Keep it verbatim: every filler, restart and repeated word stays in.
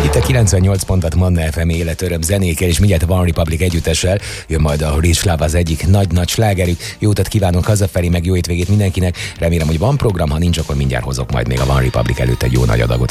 Itt a kilencvennyolc pontot Manna ef em életöröm zenékkel, és mindjárt a One Republic együttessel jön majd a Rich Love, az egyik nagy-nagy slágerük. Jó utat kívánunk hazafelé, meg jó étvégét mindenkinek. Remélem, hogy van program, ha nincs, akkor mindjárt hozok majd még a One Republic előtt egy jó nagy adagot.